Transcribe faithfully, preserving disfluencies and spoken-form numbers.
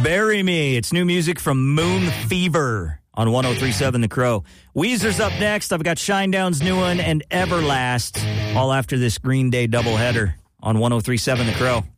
Bury Me. It's new music from Moon Fever on one oh three point seven The Crow. Weezer's up next. I've got Shinedown's new one and Everlast all after this Green Day doubleheader on one oh three point seven The Crow.